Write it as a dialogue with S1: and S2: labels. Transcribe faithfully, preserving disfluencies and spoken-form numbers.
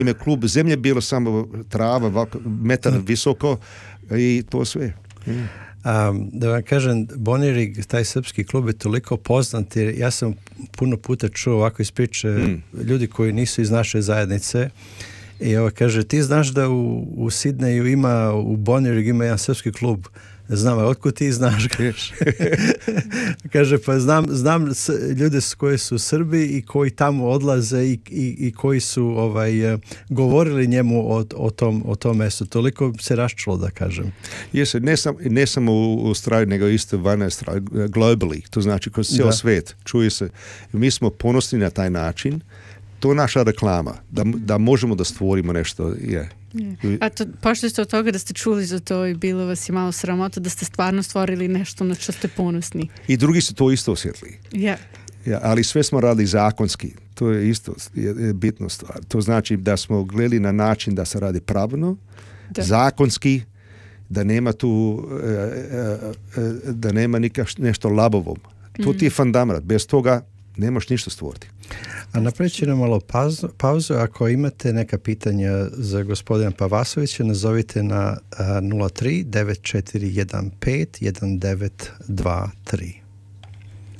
S1: ime klub, zemlje bilo samo trava, metar visoko i to sve. Mm.
S2: Um, da vam kažem, Bonirig, taj srpski klub je toliko poznat, jer ja sam puno puta čuo ovako iz priče mm. ljudi koji nisu iz naše zajednice i ovo kaže, ti znaš da u, u Sidneju ima, u Bonirig ima jedan srpski klub. Znam, a otkud ti znaš? Kaže, pa znam, znam s, ljude s koji su Srbi i koji tamo odlaze i, i, i koji su ovaj, govorili njemu o, o, tom, o tom mestu. Toliko se raščulo, da kažem.
S1: Jesi, ne, sam, ne samo u Australiji, nego isto van Australiji, globally, to znači kroz cijel svijet. Čuje se, mi smo ponosni na taj način. To je naša reklama, da, da možemo da stvorimo nešto. Je.
S3: A to, pošto ste od toga da ste čuli za to i bilo vas i malo sramota da ste stvarno stvorili nešto na što ste ponosni.
S1: I drugi su to isto osjetili.
S3: Yeah.
S1: Ja, ali sve smo radili zakonski. To je isto je, je bitno stvar. To znači da smo gledali na način da se radi pravno, da. zakonski, da nema tu da nema nikak, nešto labovom. To mm. ti je fundament. Bez toga nemaš ništa stvoriti.
S2: A napravit ćemo malo pauzu, pauzu. Ako imate neka pitanja za gospodina Pavasovića, nazovite na nula tri devet četiri jedan pet jedan devet dva tri.